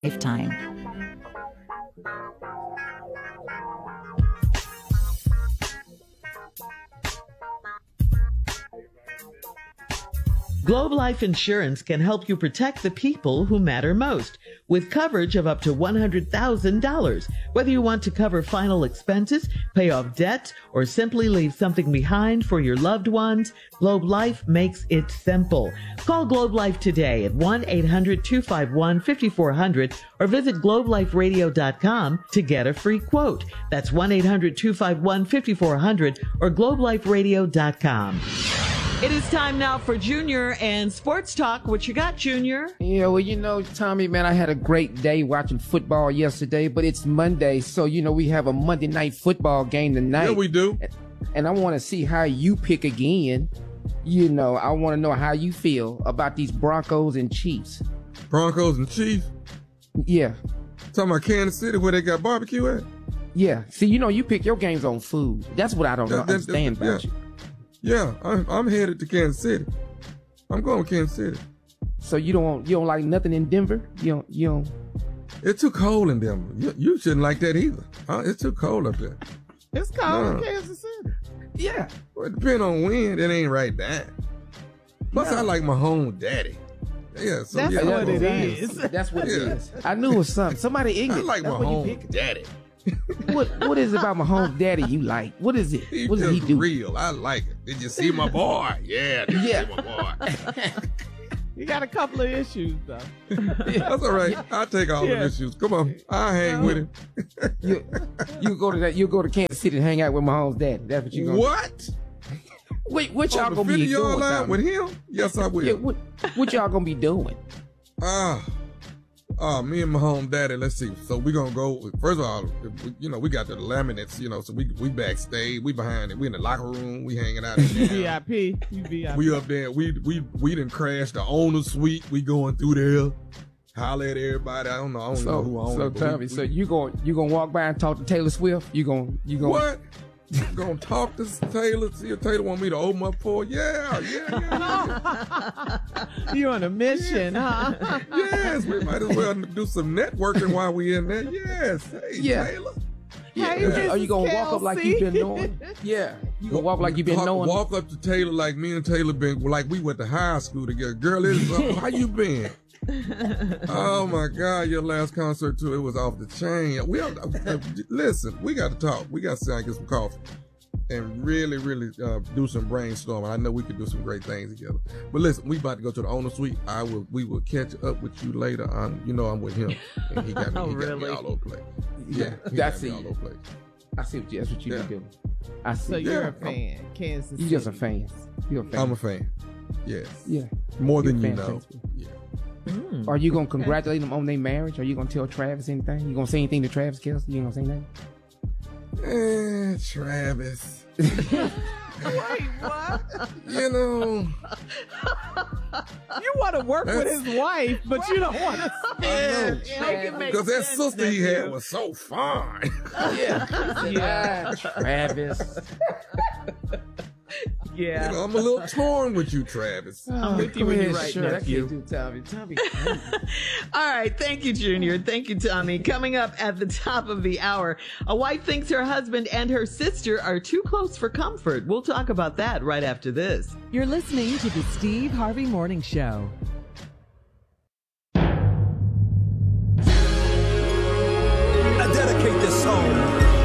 lifetime. Globe Life Insurance can help you protect the people who matter most with coverage of up to $100,000. Whether you want to cover final expenses, pay off debt, or simply leave something behind for your loved ones, Globe Life makes it simple. Call Globe Life today at 1-800-251-5400 or visit globeliferadio.com to get a free quote. That's 1-800-251-5400 or globeliferadio.com. It is time now for Junior and Sports Talk. What you got, Junior? Yeah, well, Tommy, man, I had a great day watching football yesterday, but it's Monday, so, we have a Monday night football game tonight. Yeah, we do. And I want to see how you pick again. I want to know how you feel about these Broncos and Chiefs. Broncos and Chiefs? Yeah. Talking about Kansas City where they got barbecue at? Yeah. See, you pick your games on food. That's what I don't understand about you. Yeah, I'm headed to Kansas City. I'm going to Kansas City. So you don't like nothing in Denver? You don't. It's too cold in Denver. You shouldn't like that either. It's too cold up there. It's cold in Kansas City. Yeah. Well, it depends on when. It ain't right there. Plus, I like my home daddy. Yeah, so that's what it is. That's what it is. I knew it was something. Somebody ignorant. I like my home daddy. What is it about my home daddy you like? What is it? What does he do? Real. I like it. Did you see my boy? Yeah. Did you see my boy? You got a couple of issues though. That's all right. I'll take all the issues. Come on. I'll hang with him. you go to that. You go to Kansas City and hang out with my home daddy. That's what you gonna What? Do. Wait, what y'all gonna be doing? Line with him? Yes, I will. Yeah, what y'all gonna be doing? Me and my home daddy, let's see. So we're going to go, first of all, we got the laminates, so we backstage, we behind it. We in the locker room, we hanging out. VIP. You VIP. We up there, we done crashed the owner's suite. We going through there, holler at everybody. I don't know who owns it. So tell me, so you gonna walk by and talk to Taylor Swift? You gonna What? Gonna talk to Taylor, see if Taylor want me to open up for her. Yeah. You on a mission, huh? Yes, we might as well do some networking while we in there. Yes. Hey, Taylor. Hey, Are you gonna walk up like you've been knowing? Yeah. You gonna walk like you've been knowing? Walk up to Taylor like me and Taylor been like we went to high school together. Girl, how you been? Oh my God, your last concert too, it was off the chain. Listen, we got to talk. We got to sit down and get some coffee and really do some brainstorming. I know we could do some great things together. But listen, we about to go to the owner suite. We will catch up with you later on. I'm with him. And he got me, he got me all over the place. Yeah, that's it. All over the place. I see that's what you be doing. I see. So you're a fan, Kansas City. You just a fan. You're a fan. I'm a fan. Yes. Yeah. More than you know. Yeah. Are you gonna congratulate them on their marriage? Are you gonna tell Travis anything? You gonna say anything to Travis Kelce? You gonna say nothing? Travis. Wait, what? You want to work with his wife, but you don't want to stand. Because that sister he had was so fine. Yeah, Travis. Yeah. I'm a little torn with you, Travis. I'm with you when you're right, nephew. Tommy. All right. Thank you, Junior. Thank you, Tommy. Coming up at the top of the hour, a wife thinks her husband and her sister are too close for comfort. We'll talk about that right after this. You're listening to the Steve Harvey Morning Show. I dedicate this song